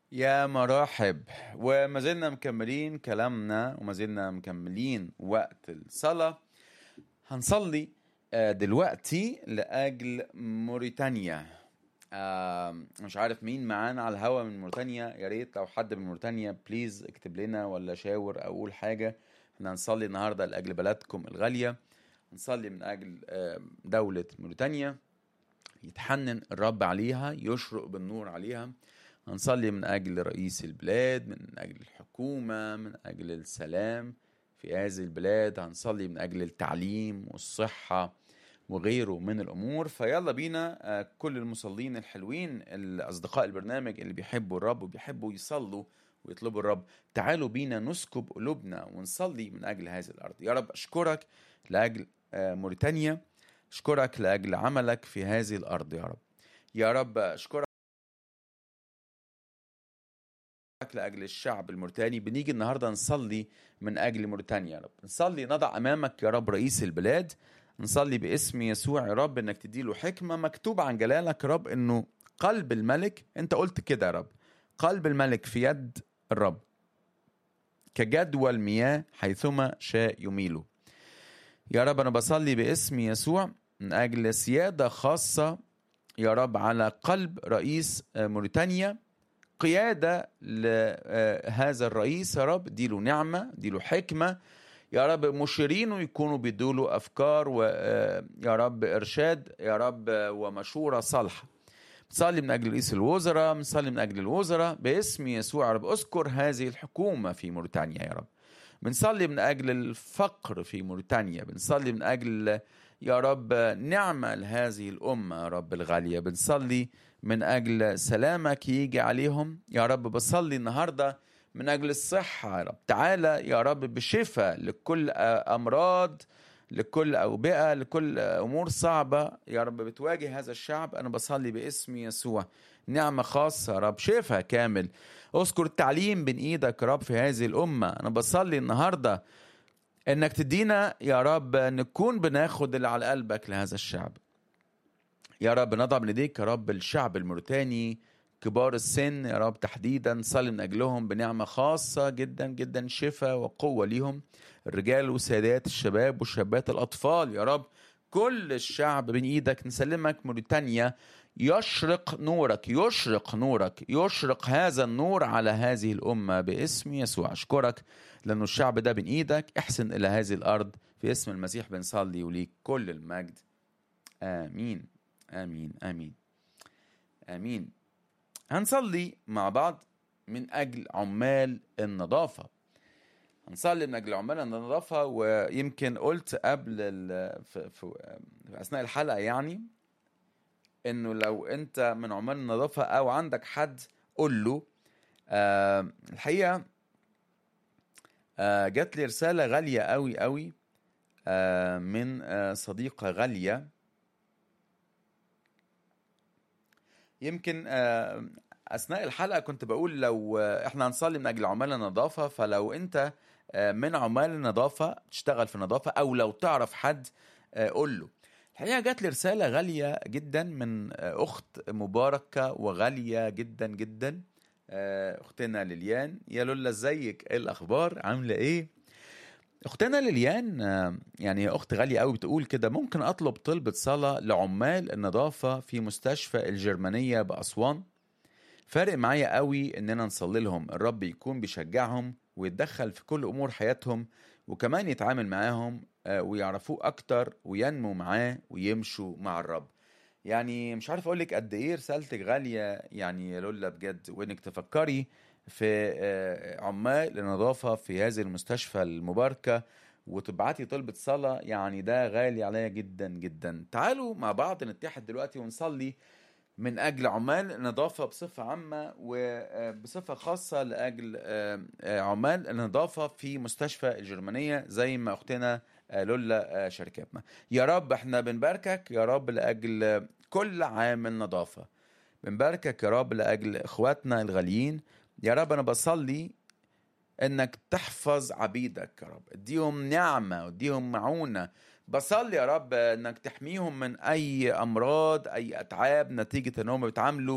يا مراحب. وما زلنا مكملين كلامنا وما زلنا مكملين وقت الصلاة. هنصلي دلوقتي لأجل موريتانيا. مش عارف مين معانا على الهوا من موريتانيا. يا ريت لو حد من موريتانيا بليز اكتب لنا ولا شاور أو قول حاجة. احنا هنصلي النهاردة لأجل بلدكم الغالية. هنصلي من أجل دولة موريتانيا، يتحنن الرب عليها، يشرق بالنور عليها. هنصلي من أجل رئيس البلاد، من أجل الحكومة، من أجل السلام في هذه البلاد. هنصلي من أجل التعليم والصحة وغيره من الأمور. فيلا بينا كل المصلين الحلوين الأصدقاء البرنامج اللي بيحبوا الرب وبيحبوا يصلوا ويطلبوا الرب، تعالوا بينا نسكب قلوبنا ونصلي من أجل هذه الأرض. يا رب أشكرك لأجل موريتانيا، أشكرك لأجل عملك في هذه الأرض. يا رب، يا رب أشكرك لأجل الشعب الموريتاني. بنيجي النهاردة نصلي من أجل موريتانيا. يا رب نصلي، نضع أمامك يا رب رئيس البلاد، نصلي باسم يسوع يا رب إنك تديله حكمة. مكتوب عن جلالك يا رب إنه قلب الملك، أنت قلت كده يا رب، قلب الملك في يد الرب كجدوى المياه حيثما شاء يميله. يا رب أنا بصلي باسم يسوع من أجل سيادة خاصة يا رب على قلب رئيس موريتانيا، قيادة لهذا الرئيس يا رب. ديله نعمة، ديله حكمة يا رب. مشيرينه يكونوا بيدوله أفكار ويا رب إرشاد يا رب ومشورة صالحة. بنصلي من أجل رئيس الوزراء، بنصلي من أجل الوزراء باسم يسوع يا رب. أذكر هذه الحكومة في موريتانيا يا رب. بنصلي من أجل الفقر في موريتانيا، بنصلي من أجل يا رب نعمة لهذه الأمة يا رب الغالية. بنصلي من أجل سلامك يجي عليهم يا رب. بصلي النهاردة من أجل الصحة يا رب. تعالى يا رب بشفاء لكل أمراض، لكل أوبئة، لكل أمور صعبة يا رب بتواجه هذا الشعب. أنا بصلي باسم يسوع نعمة خاصة يا رب، شفاء كامل. اذكر التعليم بين ايدك يا رب في هذه الأمة. أنا بصلي النهاردة انك تدينا يا رب نكون بناخد اللي على قلبك لهذا الشعب يا رب. نضع من ايديك يا رب الشعب الموريتاني، كبار السن يا رب تحديدا، صلي من اجلهم بنعمة خاصة جدا جدا، شفاء وقوة ليهم، الرجال والسيدات، الشباب والشابات، الأطفال يا رب. كل الشعب بين ايدك نسلمك موريتانيا. يشرق نورك، يشرق نورك، يشرق هذا النور على هذه الأمة باسم يسوع. أشكرك لأنه الشعب ده بين ايدك. احسن إلى هذه الأرض في اسم المسيح بنصلي وليك كل المجد. آمين آمين آمين آمين. هنصلي مع بعض من أجل عمال النظافة. هنصلي من أجل عمال النظافة. ويمكن قلت قبل في أثناء الحلقة يعني إنه لو أنت من عمال النظافة أو عندك حد قول له. الحقيقة جات لي رسالة غالية قوي قوي من صديقة غالية. يمكن أثناء الحلقة كنت بقول لو إحنا هنصلي من أجل عمال النظافة، فلو أنت من عمال النظافة تشتغل في النظافة أو لو تعرف حد قول له. الحقيقة جات لي رسالة غالية جدا من أخت مباركة وغالية جدا جدا، أختنا ليليان. يا لولا ازيك، إيه الأخبار، عاملة إيه؟ أختنا ليليان يعني أخت غالية قوي، بتقول كده: ممكن أطلب طلبة صلاة لعمال النظافة في مستشفى الجرمانية بأسوان؟ فارق معايا قوي إننا نصلي لهم، الرب يكون بيشجعهم ويتدخل في كل أمور حياتهم، وكمان يتعامل معاهم ويعرفوه أكتر وينمو معاه ويمشوا مع الرب. يعني مش عارف أقولك قد إيه رسالتك غالية يعني يا لولا بجد، وإنك تفكري في عمال النظافة في هذه المستشفى المباركة وتبعتي طلبة صلاة. يعني ده غالي عليا جدا جدا. تعالوا مع بعض نتحد دلوقتي ونصلي من أجل عمال النظافة بصفة عامة وبصفة خاصة لأجل عمال النظافة في مستشفى الجرمانية زي ما أختنا لولا شاركتنا. يا رب احنا بنباركك يا رب لأجل كل عامل نظافة، بنباركك يا رب لأجل إخواتنا الغاليين. يا رب أنا بصلي انك تحفظ عبيدك يا رب، اديهم نعمة واديهم معونة. بصلي يا رب انك تحميهم من اي امراض، اي اتعاب نتيجة انهم بيتعاملوا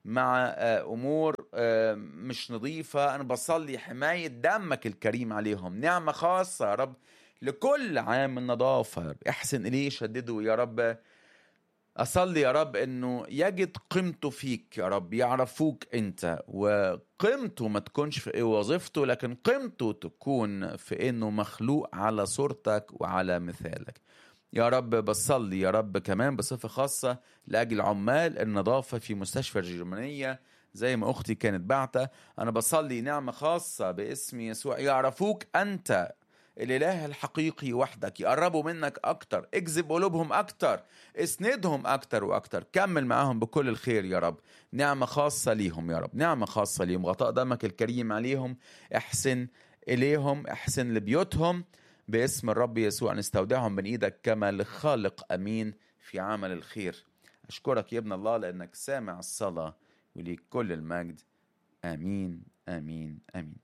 مع أمور مش نظيفة. أنا بصلي حماية دمك الكريم عليهم، نعمة خاصة يا رب لكل عام النظافة يا رب. احسن إليه، شدده يا رب. أصلي يا رب إنه يجد قيمته فيك يا رب، يعرفوك أنت، وقيمته ما تكونش في وظيفته، لكن قيمته تكون في إنه مخلوق على صورتك وعلى مثالك يا رب. بصلي يا رب كمان بصفة خاصة لأجل عمال النظافة في مستشفى الجرمانية زي ما أختي كانت بعتة. أنا بصلي نعمة خاصة باسم يسوع، يعرفوك أنت الإله الحقيقي وحدك، يقربوا منك أكتر، اجذب قلوبهم أكتر، اسندهم أكتر وأكتر، كمل معاهم بكل الخير يا رب. نعمة خاصة ليهم يا رب، نعمة خاصة ليهم، غطاء دمك الكريم عليهم. احسن إليهم، احسن لبيوتهم باسم الرب يسوع. نستودعهم من إيدك كما لخالق أمين في عمل الخير. أشكرك يا ابن الله لأنك سامع الصلاة، وليك كل المجد. آمين آمين آمين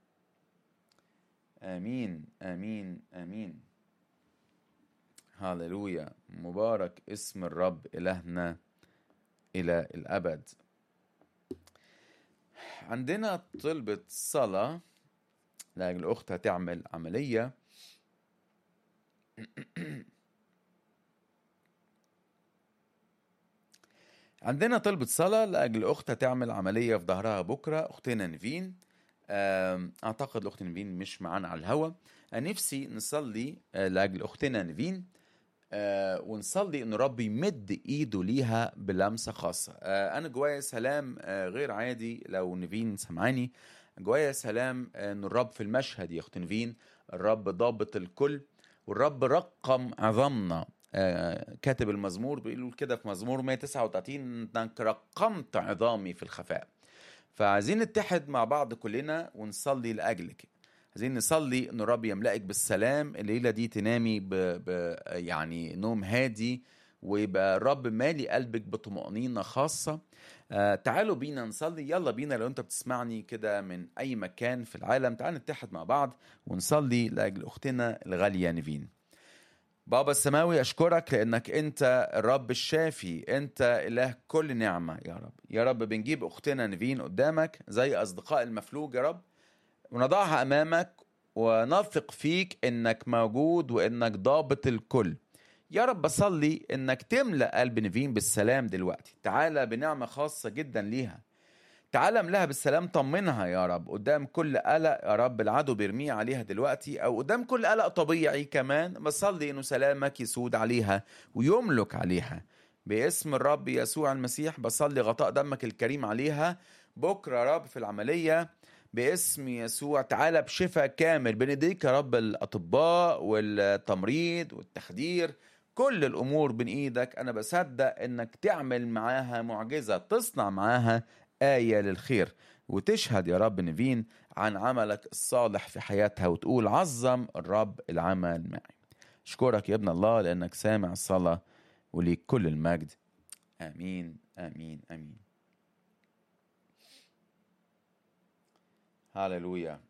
آمين آمين آمين. هاللويا، مبارك اسم الرب إلهنا إلى الأبد. عندنا طلبة صلاة لأجل أختها تعمل عملية. عندنا طلبة صلاة لأجل أختها تعمل عملية في ظهرها بكرة، أختنا نيفين. أعتقد الأخت نيفين مش معانا على الهوا. نفسي نصلي لأجل أختنا نيفين، ونصلي إن رب يمد إيده ليها بلمسة خاصة. أنا جوايا سلام غير عادي. لو نيفين سمعاني، جوايا سلام إن الرب في المشهد يا أخت نيفين. الرب ضابط الكل، والرب رقم عظمنا. كاتب المزمور بيقول كده في مزمور 139: انك رقمت عظامي في الخفاء. فعايزين نتحد مع بعض كلنا ونصلي لأجلك. عايزين نصلي ان الرب يملأك بالسلام الليلة دي، تنامي يعني نوم هادي، ويبقى الرب مالي قلبك بطمأنينة خاصة. تعالوا بينا نصلي. يلا بينا، لو انت بتسمعني كده من اي مكان في العالم، تعال نتحد مع بعض ونصلي لأجل اختنا الغالية نيفين. بابا السماوي، أشكرك لأنك أنت الرب الشافي، أنت إله كل نعمة يا رب. يا رب بنجيب أختنا نيفين قدامك زي أصدقاء المفلوج يا رب، ونضعها أمامك ونثق فيك أنك موجود وأنك ضابط الكل. يا رب بصلي أنك تملأ قلب نيفين بالسلام دلوقتي. تعالى بنعمة خاصة جدا ليها، تعالى املاها بالسلام، طمنها يا رب قدام كل قلق يا رب العدو بيرميه عليها دلوقتي، او قدام كل قلق طبيعي كمان. بصلي انه سلامك يسود عليها ويملك عليها باسم الرب يسوع المسيح. بصلي غطاء دمك الكريم عليها بكرة يا رب في العملية باسم يسوع. تعالى بشفاء كامل بنديك يا رب، الأطباء والتمريض والتخدير، كل الأمور بين إيدك. أنا بصدق أنك تعمل معاها معجزة، تصنع معاها آية للخير، وتشهد يا رب نيفين عن عملك الصالح في حياتها، وتقول عظم الرب العمل معي. أشكرك يا ابن الله لأنك سامع الصلاة، وليك كل المجد. آمين آمين آمين. هاللويا.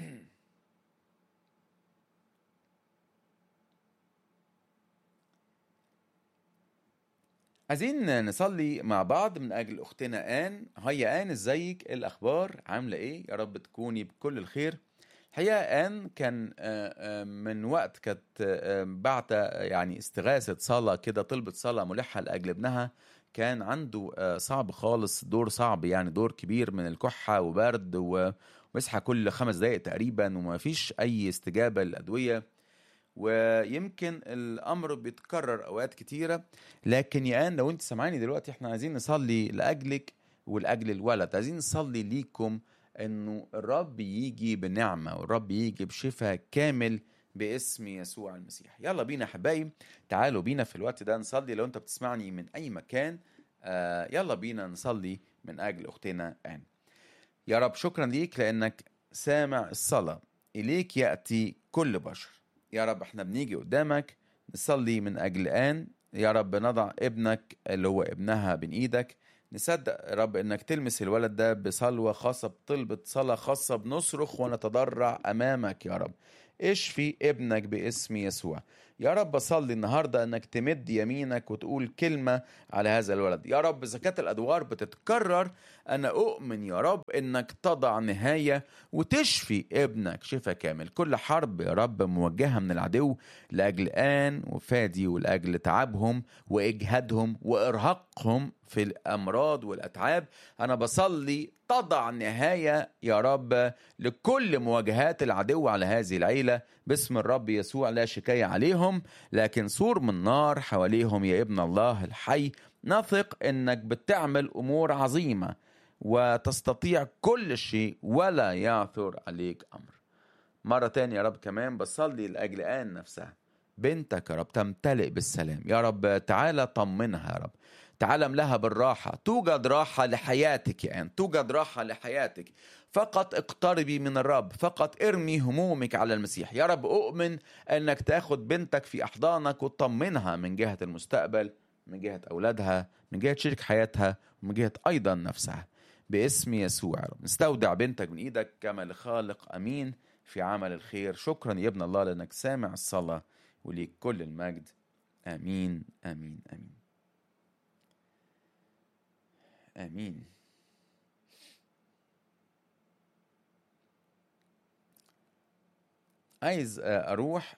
عايزين نصلي مع بعض من أجل أختنا آن. هيا آن، ازيك؟ إيه الأخبار؟ عاملة إيه؟ يا رب تكوني بكل الخير. الحقيقة آن كان من وقت كانت بعت يعني استغاثة صلاة كده، طلبت صلاة ملحة لأجل ابنها. كان عنده صعب خالص، دور صعب يعني، دور كبير من الكحة وبرد، ومسحة كل 5 دقايق تقريبا، وما فيش أي استجابة للأدوية، ويمكن الامر بيتكرر اوقات كتيره. لكن يا ان لو انت سامعاني دلوقتي، احنا عايزين نصلي لاجلك ولاجل الولد. عايزين نصلي ليكم انه الرب يجي بنعمه، والرب يجي بشفاء كامل باسم يسوع المسيح. يلا بينا حبايب، تعالوا بينا في الوقت ده نصلي. لو انت بتسمعني من اي مكان، يلا بينا نصلي من اجل اختنا آن. يا رب شكرا ليك لانك سامع الصلاه، اليك ياتي كل بشر. يا رب احنا بنيجي قدامك نصلي من أجل آن. يا رب نضع ابنك اللي هو ابنها بين ايدك. نصدق يا رب انك تلمس الولد ده بصلوة خاصة، بطلبة صلاة خاصة، بنصرخ ونتضرع امامك يا رب. اشفي ابنك باسم يسوع. يا رب أصلي النهاردة أنك تمد يمينك وتقول كلمة على هذا الولد. يا رب إذا كانت الأدوار بتتكرر، أنا أؤمن يا رب أنك تضع نهاية وتشفي ابنك شفاء كامل. كل حرب يا رب موجهة من العدو لأجل آن وفادي ولأجل تعبهم وإجهادهم وإرهاقهم في الأمراض والأتعاب، أنا بصلي تضع نهاية يا رب لكل مواجهات العدو على هذه العيلة باسم الرب يسوع. لا شكاية عليهم لكن سور من نار حواليهم يا ابن الله الحي. نثق انك بتعمل امور عظيمة وتستطيع كل شيء ولا يعثر عليك امر. مرة تانية يا رب كمان بصلي لأجل آن نفسها، بنتك يا رب تمتلئ بالسلام. يا رب تعالى طمنها يا رب، تعالى املها بالراحة. توجد راحة لحياتك يا آن، توجد راحة لحياتك. فقط اقتربي من الرب، فقط ارمي همومك على المسيح. يا رب أؤمن أنك تاخد بنتك في أحضانك وتطمنها من جهة المستقبل، من جهة أولادها، من جهة شريك حياتها، ومن جهة أيضا نفسها باسم يسوع. يا رب نستودع بنتك من إيدك كما لخالق أمين في عمل الخير. شكرا يا ابن الله لأنك سامع الصلاة وليك كل المجد. آمين آمين آمين آمين. عايز أروح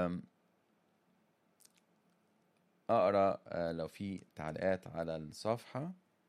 أقرأ لو في تعليقات على الصفحة.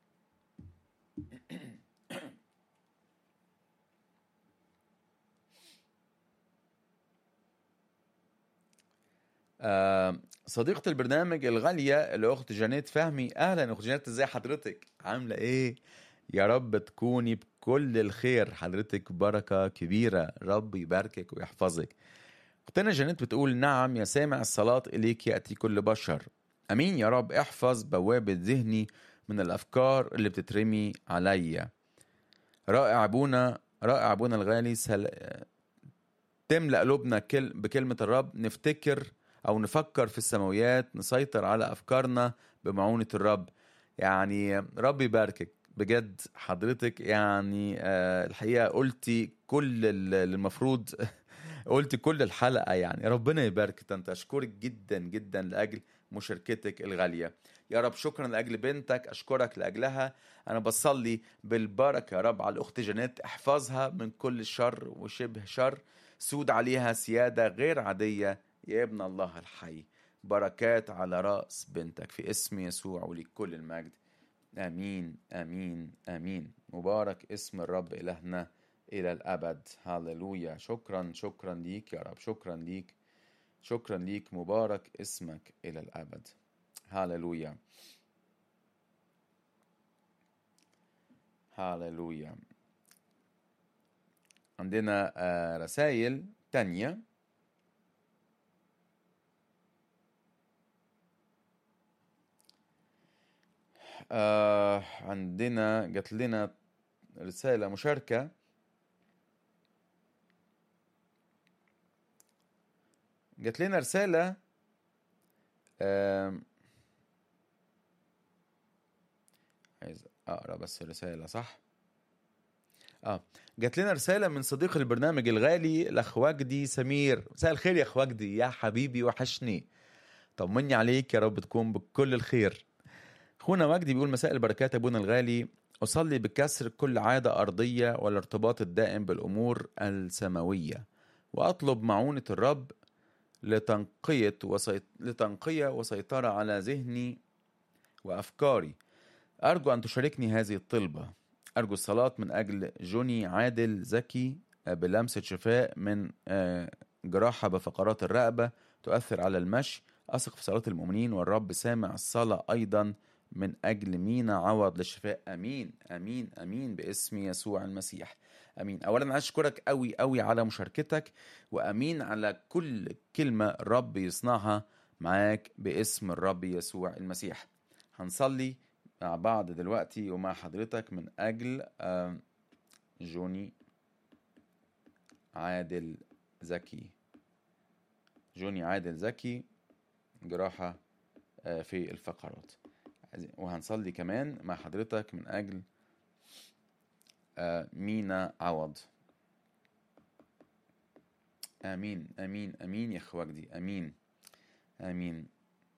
صديقة البرنامج الغالية الأخت جانيت فهمي، أهلا أخت جانيت، إزاي حضرتك؟ عاملة إيه؟ يا رب تكوني بكل الخير، حضرتك بركة كبيرة، رب يباركك ويحفظك. اختنا جانيت بتقول نعم يا سامع الصلاة إليك يأتي كل بشر. أمين يا رب. احفظ بوابة ذهني من الأفكار اللي بتترمي عليا. رائع أبونا، رائع أبونا الغالي. تملأ قلوبنا بكلمة الرب، نفتكر أو نفكر في السماويات، نسيطر على أفكارنا بمعونة الرب. يعني رب يباركك بجد حضرتك. يعني الحقيقة قلتي كل المفروض قلت كل الحلقة. يعني ربنا يبارك. أنت أشكرك جدا جدا لأجل مشاركتك الغالية. يا رب شكرا لأجل بنتك، أشكرك لأجلها. أنا بصلي بالبركة يا رب على الأخت جانيت، احفظها من كل شر وشبه شر. سود عليها سيادة غير عادية يا ابن الله الحي. بركات على رأس بنتك في اسم يسوع وليك كل المجد. آمين آمين آمين. مبارك اسم الرب إلهنا إلى الأبد. هاللويا. شكرا شكرا ليك يا رب، شكرا ليك، شكرا ليك. مبارك اسمك إلى الأبد. هاللويا هاللويا. عندنا رسائل تانية. عندنا جات لنا رسالة مشاركة. جات لنا رسالة عايز أقرأ بس الرسالة صح. جات لنا رسالة من صديق البرنامج الغالي الأخ وجدي سمير. مساء الخير يا أخ وجدي، يا حبيبي وحشني، طمني عليك، يا رب تكون بكل الخير. أخونا وجدي بيقول مساء البركات يا أبونا الغالي، أصلي بكسر كل عادة أرضية والارتباط الدائم بالأمور السماوية، وأطلب معونة الرب لتنقية وسيطرة على ذهني وأفكاري. أرجو أن تشاركني هذه الطلبة. أرجو الصلاة من أجل جوني عادل زكي بلمسة شفاء من جراحة بفقرات الرقبة تؤثر على المشي. أثق في صلاة المؤمنين والرب سامع الصلاة. أيضا من أجل مينا عوض للشفاء. أمين أمين أمين باسم يسوع المسيح. أمين. أولا عايز أشكرك قوي قوي على مشاركتك، وأمين على كل كلمة الرب يصنعها معاك باسم الرب يسوع المسيح. هنصلي مع بعض دلوقتي ومع حضرتك من أجل جوني عادل زكي. جوني عادل زكي جراحة في الفقرات. وهنصلي كمان مع حضرتك من أجل مينا عوض. آمين آمين آمين يا أخ وجدي. آمين آمين.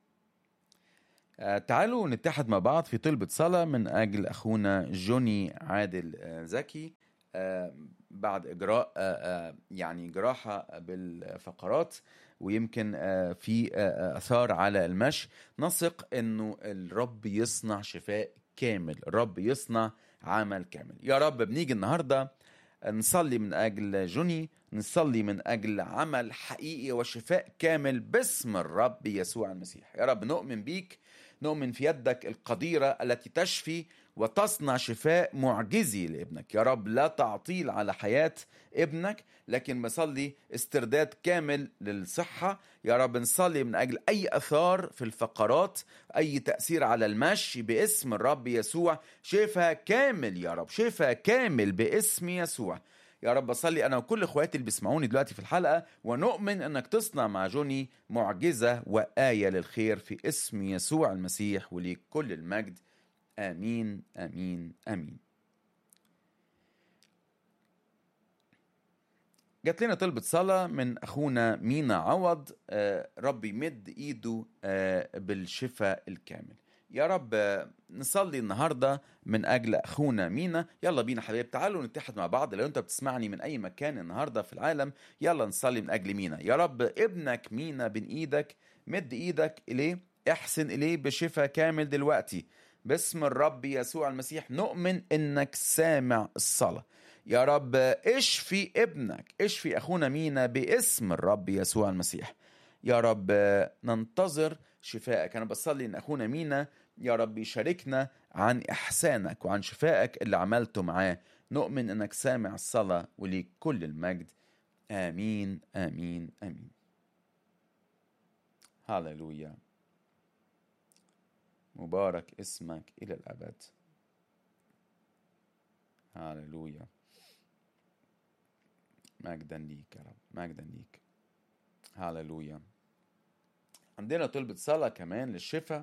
تعالوا نتحد مع بعض في طلبة صلاة من أجل أخونا جوني عادل زكي، بعد إجراء يعني جراحة بالفقرات، ويمكن في أثار على المشي. نثق أنه الرب يصنع شفاء كامل، الرب يصنع عمل كامل. يا رب بنيجي النهاردة نصلي من أجل جوني، نصلي من أجل عمل حقيقي وشفاء كامل باسم الرب يسوع المسيح. يا رب نؤمن بيك، نؤمن في يدك القديرة التي تشفي وتصنع شفاء معجزي لابنك. يا رب لا تعطيل على حياة ابنك، لكن بصلي استرداد كامل للصحة. يا رب نصلي من أجل أي أثار في الفقرات، أي تأثير على المشي باسم الرب يسوع، شفاء كامل يا رب، شفاء كامل باسم يسوع. يا رب أصلي أنا وكل إخواتي اللي بيسمعوني دلوقتي في الحلقة، ونؤمن أنك تصنع مع جوني معجزة وآية للخير في اسم يسوع المسيح، وليك كل المجد. آمين آمين آمين. جات لنا طلبة صلاة من أخونا مينا عوض، ربي يمد إيده بالشفاء الكامل. يا رب نصلي النهاردة من أجل أخونا مينا. يلا بينا حبيب، تعالوا نتحد مع بعض. لو أنت بتسمعني من أي مكان النهاردة في العالم، يلا نصلي من أجل مينا. يا رب ابنك مينا بين إيدك، مد إيدك إليه، احسن إليه بشفاء كامل دلوقتي باسم الرب يسوع المسيح. نؤمن إنك سامع الصلاة. يا رب اشفي ابنك، اشفي أخونا مينا باسم الرب يسوع المسيح. يا رب ننتظر شفائك. أنا بصلي إن أخونا مينا يا رب يشاركنا عن إحسانك وعن شفائك اللي عملته معاه. نؤمن إنك سامع الصلاة، وليك كل المجد. آمين آمين آمين. هاليلويا. مبارك اسمك إلى الأبد. هاليلويا. مجدا ليك يا رب، مجدا ليك. هاليلويا. عندنا طلبة صلاة كمان للشفاء.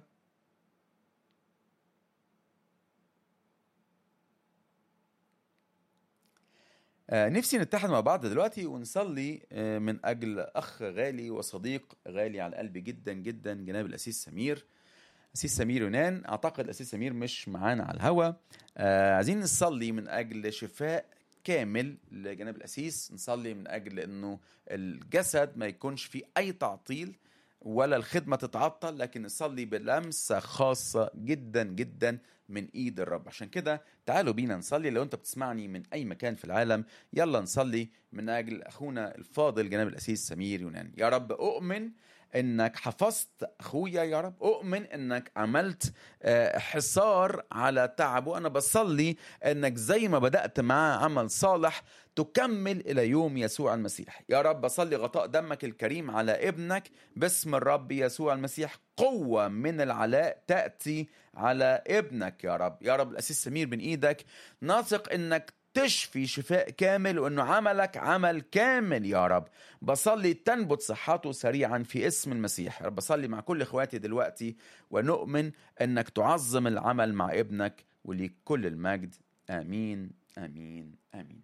نفسي نتحد مع بعض دلوقتي ونصلي من أجل أخ غالي وصديق غالي على قلبي جدا جدا، جناب الأسيس سمير، أسيس سمير يونان. أعتقد الأسيس سمير مش معانا على الهوا. عايزين نصلي من أجل شفاء كامل لجناب الأسيس. نصلي من أجل أنه الجسد ما يكونش فيه أي تعطيل ولا الخدمة تتعطل، لكن نصلي بلمسة خاصة جدا جدا من ايد الرب. عشان كده تعالوا بينا نصلي. لو انت بتسمعني من اي مكان في العالم، يلا نصلي من اجل اخونا الفاضل جناب الاسيس سمير يونان. يا رب اؤمن انك حفظت اخويا، يا رب اؤمن انك عملت حصار على تعبه. انا بصلي انك زي ما بدأت معاه عمل صالح تكمل الى يوم يسوع المسيح. يا رب بصلي غطاء دمك الكريم على ابنك باسم الرب يسوع المسيح. قوة من العلاء تأتي على ابنك يا رب. يا رب الأسيس سمير بين إيدك، نثق إنك تشفي شفاء كامل، وإنه عملك عمل كامل يا رب. بصلي تنبت صحته سريعا في اسم المسيح. يا رب بصلي مع كل إخواتي دلوقتي، ونؤمن إنك تعظم العمل مع ابنك، وليك كل المجد. آمين آمين آمين.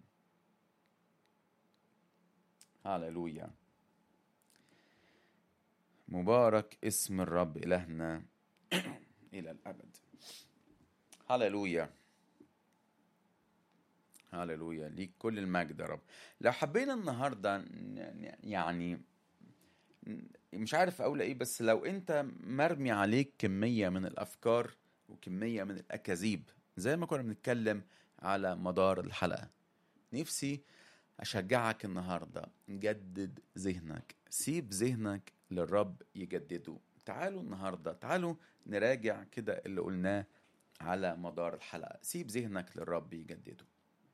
هاليلويا. مبارك اسم الرب إلهنا إلى الأبد. هاليلويا. هاليلويا، ليك كل المجد يا رب. لو حبينا النهاردة يعني مش عارف أقول إيه، بس لو أنت مرمي عليك كمية من الأفكار وكمية من الأكاذيب زي ما كنا بنتكلم على مدار الحلقة، نفسي أشجعك النهاردة جدد ذهنك، سيب ذهنك للرب يجدده. تعالوا النهاردة، تعالوا نراجع كده اللي قلناه على مدار الحلقة. سيب ذهنك للرب يجدده.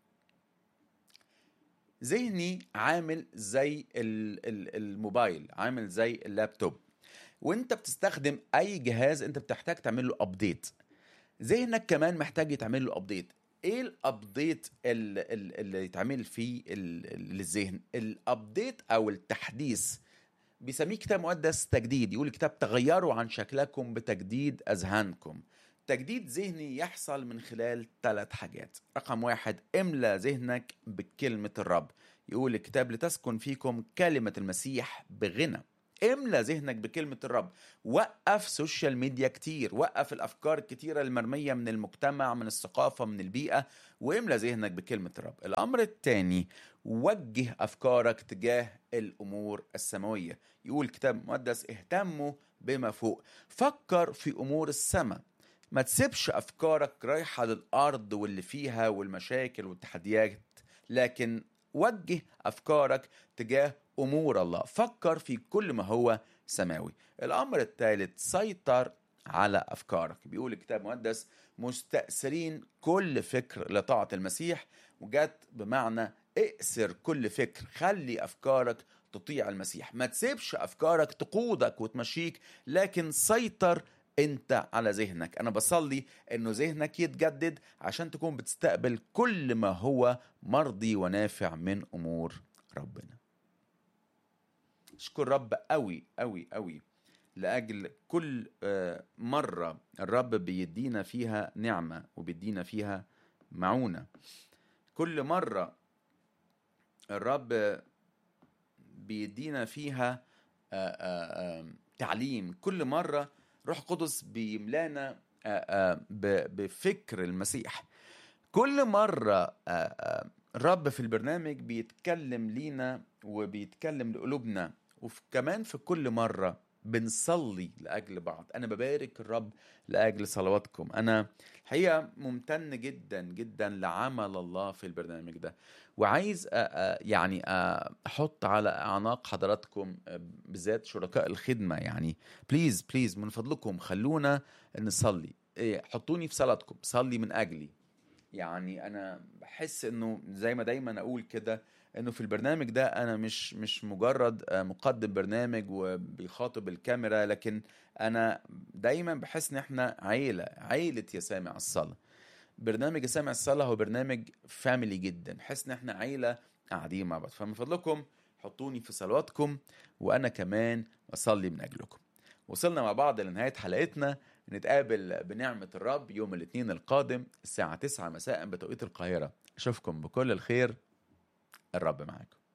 ذهني عامل زي الموبايل، عامل زي اللابتوب، وانت بتستخدم اي جهاز انت بتحتاج تعمل له ابديت. ذهنك كمان محتاج يتعمل له ابديت. ايه الابديت اللي يتعمل فيه للذهن؟ الابديت او التحديث بيسميه كتاب مقدس تجديد. يقول الكتاب تغيروا عن شكلكم بتجديد اذهانكم. تجديد ذهني يحصل من خلال 3 حاجات. رقم 1، املى ذهنك بكلمة الرب. يقول الكتاب لتسكن فيكم كلمة المسيح بغنى. املى ذهنك بكلمة الرب. وقف سوشيال ميديا كتير، وقف الأفكار الكتيرة المرمية من المجتمع، من الثقافة، من البيئة، واملى ذهنك بكلمة الرب. الأمر الثاني، وجه أفكارك تجاه الأمور السماوية. يقول الكتاب المقدس اهتموا بما فوق. فكر في أمور السماء، ما تسيبش أفكارك رايحة للأرض واللي فيها والمشاكل والتحديات، لكن وجه أفكارك تجاه أمور الله. فكر في كل ما هو سماوي. الأمر الثالث، سيطر على أفكارك. بيقول الكتاب المقدس مستأثرين كل فكر لطاعة المسيح، وجات بمعنى اأسر كل فكر، خلي أفكارك تطيع المسيح. ما تسيبش أفكارك تقودك وتمشيك، لكن سيطر انت على ذهنك. انا بصلي انه ذهنك يتجدد عشان تكون بتستقبل كل ما هو مرضي ونافع من امور ربنا. اشكر رب قوي قوي قوي لاجل كل مرة الرب بيدينا فيها نعمة وبيدينا فيها معونة. كل مرة الرب بيدينا فيها تعليم. كل مرة روح قدس بيملانا بفكر المسيح. كل مرة الرب في البرنامج بيتكلم لينا وبيتكلم لقلوبنا، وكمان في كل مرة بنصلي لأجل بعض. أنا ببارك الرب لأجل صلواتكم. أنا الحقيقة ممتن جدا جدا لعمل الله في البرنامج ده، وعايز يعني أحط على أعناق حضراتكم بالذات شركاء الخدمة، يعني بليز بليز من فضلكم خلونا نصلي. حطوني في صلاتكم، صلي من أجلي. يعني أنا بحس إنه زي ما دايما أقول كده، إنه في البرنامج ده أنا مش مجرد مقدم برنامج وبيخاطب الكاميرا، لكن أنا دايما بحس إن إحنا عيلة يا سامع الصلاة. برنامج يا سامع الصلاة هو برنامج فاميلي جدا، بحس إن إحنا عيلة قاعدين مع بعض. فمن فضلكم حطوني في صلواتكم، وأنا كمان أصلي من أجلكم. وصلنا مع بعض لنهاية حلقتنا. نتقابل بنعمة الرب يوم الاثنين القادم الساعة 9 مساء بتوقيت القاهرة. أشوفكم بكل الخير. الرب معاكم.